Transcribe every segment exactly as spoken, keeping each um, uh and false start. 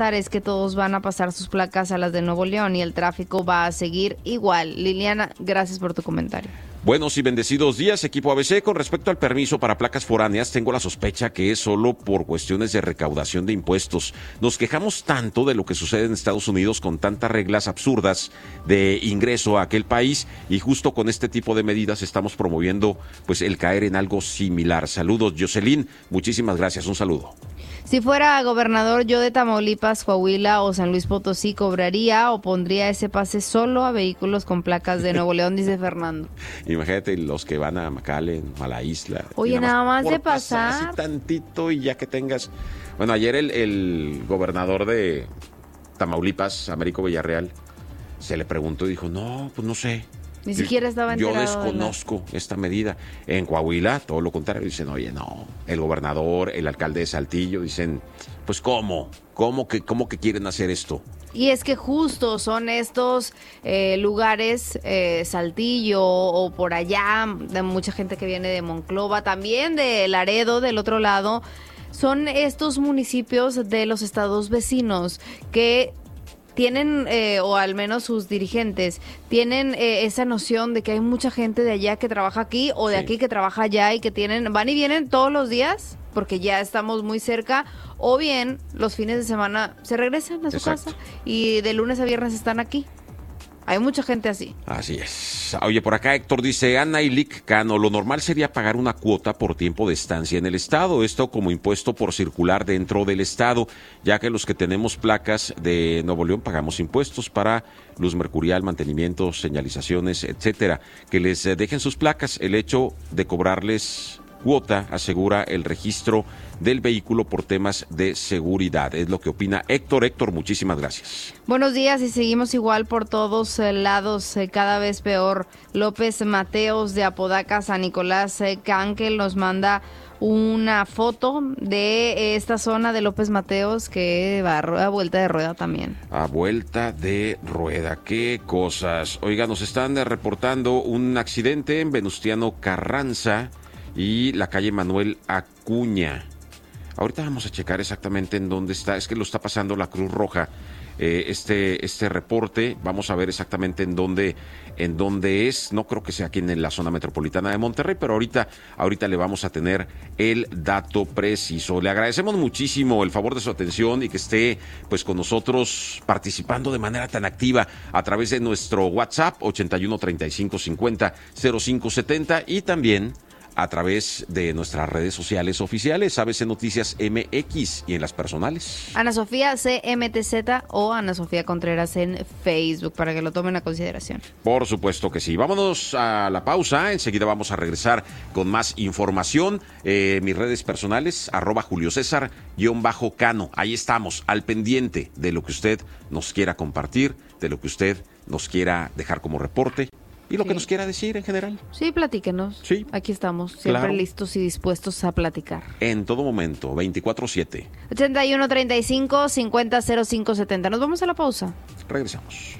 es que todos van a pasar sus placas a las de Nuevo León y el tráfico va a seguir igual. Liliana, gracias por tu comentario. Buenos y bendecidos días, equipo A B C. Con respecto al permiso para placas foráneas, tengo la sospecha que es solo por cuestiones de recaudación de impuestos. Nos quejamos tanto de lo que sucede en Estados Unidos con tantas reglas absurdas de ingreso a aquel país y justo con este tipo de medidas estamos promoviendo pues el caer en algo similar. Saludos, Jocelyn. Muchísimas gracias. Un saludo. Si fuera gobernador yo de Tamaulipas, Coahuila o San Luis Potosí, cobraría o pondría ese pase solo a vehículos con placas de Nuevo León, dice Fernando. Imagínate los que van a McAllen, a la isla. Oye, nada, nada más, más de pasar. pasar así tantito y ya que tengas... Bueno, ayer el, el gobernador de Tamaulipas, Américo Villarreal, se le preguntó y dijo, no, pues no sé. Ni siquiera estaba enterado. Yo desconozco de la... esta medida. En Coahuila, todo lo contrario, dicen, oye, no. El gobernador, el alcalde de Saltillo, dicen, pues, ¿cómo? ¿Cómo que, cómo que quieren hacer esto? Y es que justo son estos eh, lugares, eh, Saltillo o por allá, de mucha gente que viene de Monclova, también de Laredo, del otro lado, son estos municipios de los estados vecinos que tienen, eh, o al menos sus dirigentes, tienen eh, esa noción de que hay mucha gente de allá que trabaja aquí o de sí. aquí que trabaja allá y que tienen, van y vienen todos los días porque ya estamos muy cerca, o bien los fines de semana se regresan a su Exacto. casa y de lunes a viernes están aquí. Hay mucha gente así. Así es. Oye, por acá Héctor dice, Ana Ilic Cano, lo normal sería pagar una cuota por tiempo de estancia en el estado, esto como impuesto por circular dentro del estado, ya que los que tenemos placas de Nuevo León pagamos impuestos para luz mercurial, mantenimiento, señalizaciones, etcétera. Que les dejen sus placas, el hecho de cobrarles cuota asegura el registro del vehículo por temas de seguridad. Es lo que opina Héctor. Héctor, muchísimas gracias. Buenos días y seguimos igual por todos eh, lados, eh, cada vez peor. López Mateos de Apodaca, San Nicolás, eh, Cankel nos manda una foto de esta zona de López Mateos que va a vuelta de rueda también. A vuelta de rueda, qué cosas. Oiga, nos están reportando un accidente en Venustiano Carranza y la calle Manuel Acuña. Ahorita vamos a checar exactamente en dónde está. Es que lo está pasando la Cruz Roja, eh, este este reporte. Vamos a ver exactamente en dónde en dónde es. No creo que sea aquí en la zona metropolitana de Monterrey, pero ahorita ahorita le vamos a tener el dato preciso. Le agradecemos muchísimo el favor de su atención y que esté pues con nosotros participando de manera tan activa a través de nuestro WhatsApp ochenta y uno, treinta y cinco, cincuenta, cero cinco setenta y también a través de nuestras redes sociales oficiales, A B C Noticias M X, y en las personales. Ana Sofía C M T Z o Ana Sofía Contreras en Facebook, para que lo tomen a consideración. Por supuesto que sí. Vámonos a la pausa, enseguida vamos a regresar con más información. Eh, mis redes personales, arroba Julio César, guión bajo Cano. Ahí estamos, al pendiente de lo que usted nos quiera compartir, de lo que usted nos quiera dejar como reporte. Y lo sí. que nos quiera decir en general. Sí, platíquenos. Sí. Aquí estamos, siempre claro. listos y dispuestos a platicar. En todo momento, veinticuatro siete. ochenta y uno, treinta y cinco, cincuenta, cero cinco setenta. Nos vamos a la pausa. Regresamos.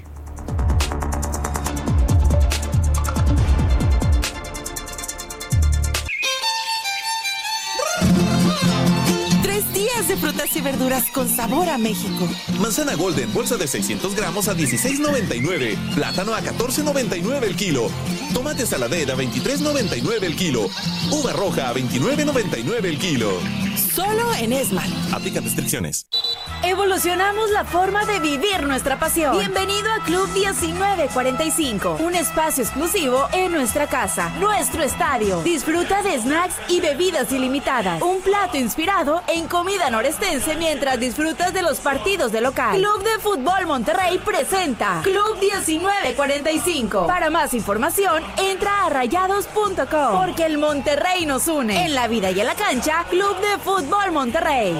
De frutas y verduras con sabor a México. Manzana Golden, bolsa de seiscientos gramos a dieciséis noventa y nueve. Plátano a catorce noventa y nueve el kilo. Tomate saladera a veintitrés noventa y nueve el kilo. Uva roja a veintinueve noventa y nueve el kilo. Solo en Esmar. Aplican restricciones. Evolucionamos la forma de vivir nuestra pasión. Bienvenido a Club diecinueve cuarenta y cinco, un espacio exclusivo en nuestra casa, nuestro estadio. Disfruta de snacks y bebidas ilimitadas. Un plato inspirado en comida norestense mientras disfrutas de los partidos de local. Club de Fútbol Monterrey presenta Club diecinueve cuarenta y cinco. Para más información, entra a rayados punto com, porque el Monterrey nos une. En la vida y en la cancha, Club de Fútbol Monterrey.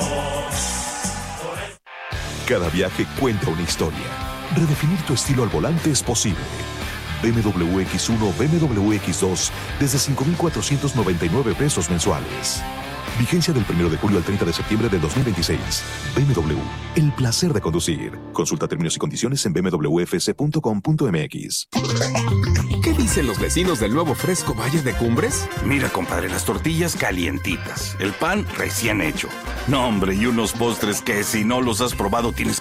Cada viaje cuenta una historia. Redefinir tu estilo al volante es posible. B M W X uno, B M W X dos desde cinco mil cuatrocientos noventa y nueve pesos mensuales. Vigencia del primero de julio al treinta de septiembre del dos mil veintiséis. B M W, el placer de conducir. Consulta términos y condiciones en b m w f c punto com punto m x. ¿Qué dicen los vecinos del nuevo fresco Valle de Cumbres? Mira, compadre, las tortillas calientitas, el pan recién hecho. No, hombre, y unos postres que si no los has probado tienes